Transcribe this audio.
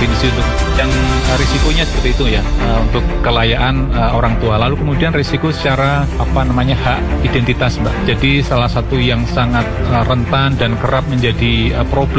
di situ. Yang risikonya seperti itu ya, untuk kelayaan orang tua. Lalu kemudian risiko secara hak identitas, Mbak. Jadi salah satu yang sangat rentan dan kerap menjadi problem